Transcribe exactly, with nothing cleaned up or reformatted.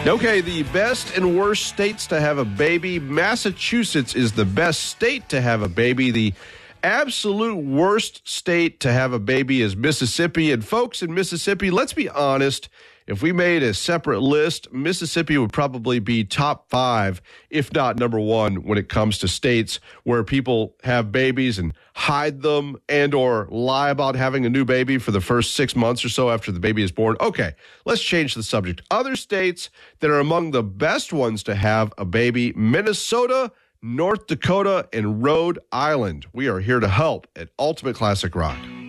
Okay, the best and worst states to have a baby. Massachusetts is the best state to have a baby. The absolute worst state to have a baby is Mississippi. And folks in Mississippi, let's be honest, if we made a separate list, Mississippi would probably be top five, if not number one, when it comes to states where people have babies and hide them and or lie about having a new baby for the first six months or so after the baby is born. Okay, let's change the subject. Other states that are among the best ones to have a baby: Minnesota, North Dakota, and Rhode Island. We are here to help at Ultimate Classic Rock.